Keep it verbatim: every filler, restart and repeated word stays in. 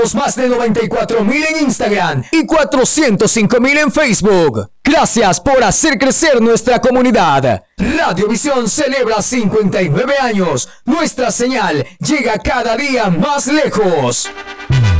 Más de noventa y cuatro mil en Instagram y cuatrocientos cinco mil en Facebook. Gracias por hacer crecer nuestra comunidad. Radiovisión celebra cincuenta y nueve años. Nuestra señal llega cada día más lejos.